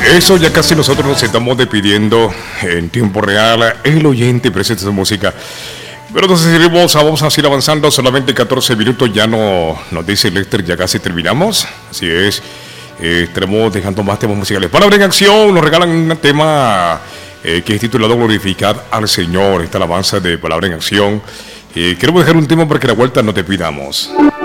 Eso ya casi nosotros nos estamos despidiendo en tiempo real. El oyente presenta su música. Pero entonces vamos a seguir avanzando. Solamente 14 minutos ya nos dice Lester, ya casi terminamos. Así es. Estaremos dejando más temas musicales. Palabra en acción, nos regalan un tema que es titulado Glorificar al Señor. Esta alabanza de Palabra en Acción. Queremos dejar un tema para que a la vuelta no te pidamos.